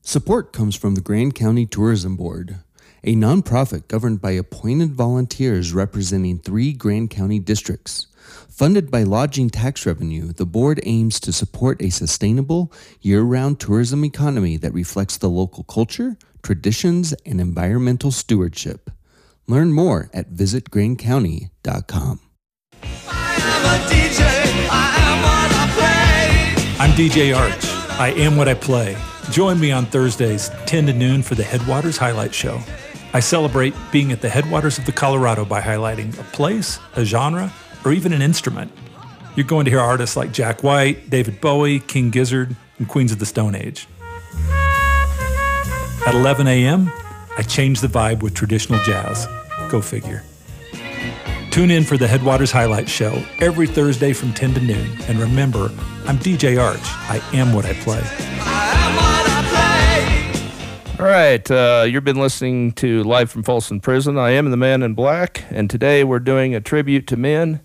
Support comes from the Grand County Tourism Board, a nonprofit governed by appointed volunteers representing 3 Grand County districts. Funded by lodging tax revenue, the board aims to support a sustainable, year-round tourism economy that reflects the local culture, traditions, and environmental stewardship. Learn more at visitgrandcounty.com. I'm DJ Arch. I am what I play. Join me on Thursdays, 10 to noon for the Headwaters Highlight Show. I celebrate being at the headwaters of the Colorado by highlighting a place, a genre, or even an instrument. You're going to hear artists like Jack White, David Bowie, King Gizzard, and Queens of the Stone Age. At 11 a.m., I change the vibe with traditional jazz. Go figure. Tune in for the Headwaters Highlight Show every Thursday from 10 to noon. And remember, I'm DJ Arch. I am what I play. All right, you've been listening to Live from Folsom Prison. I am the Man in Black, and today we're doing a tribute to men.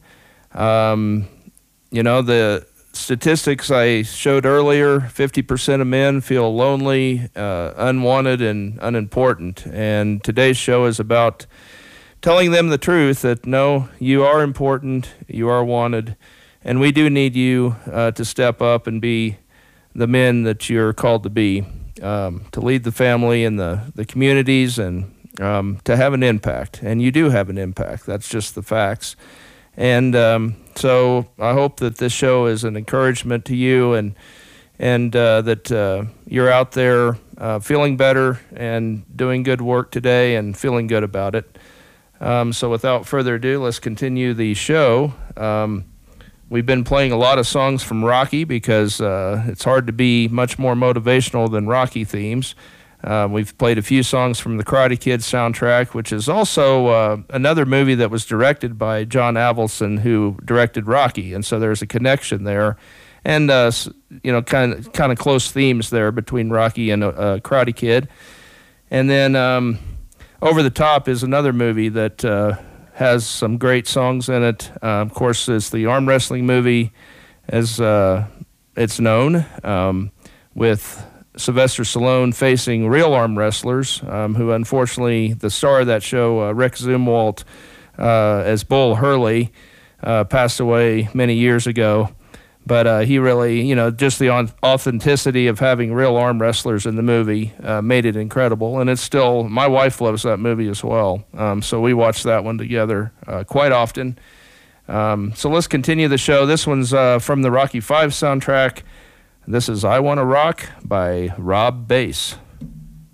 The statistics I showed earlier, 50% of men feel lonely, unwanted, and unimportant. And today's show is about telling them the truth that, no, you are important, you are wanted, and we do need you to step up and be the men that you're called to be. To lead the family and the communities and to have an impact. And you do have an impact. That's just the facts. And so I hope that this show is an encouragement to you and that you're out there feeling better and doing good work today and feeling good about it. So without further ado, let's continue the show. We've been playing a lot of songs from Rocky because it's hard to be much more motivational than Rocky themes. We've played a few songs from the Karate Kid soundtrack, which is also another movie that was directed by John Avildsen, who directed Rocky, and so there's a connection there, and kind of close themes there between Rocky and Karate Kid. And then Over the Top is another movie that has some great songs in it. Of course, it's the arm wrestling movie, as it's known, with Sylvester Stallone facing real arm wrestlers, who unfortunately, the star of that show, Rick Zumwalt, as Bull Hurley, passed away many years ago. But he really, just the authenticity of having real arm wrestlers in the movie made it incredible. And it's still, my wife loves that movie as well. So we watch that one together quite often. So let's continue the show. This one's from the Rocky V soundtrack. This is I Wanna Rock by Rob Bass.